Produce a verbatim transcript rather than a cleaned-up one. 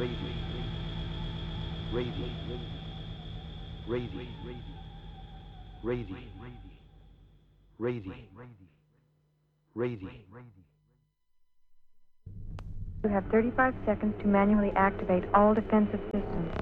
You have thirty-five seconds to manually activate all defensive systems.